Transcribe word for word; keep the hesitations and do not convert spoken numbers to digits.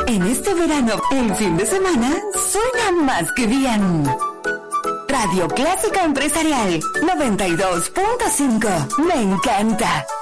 En este verano, el fin de semana suena más que bien. Radio Clásica Empresarial noventa y dos punto cinco. Me encanta.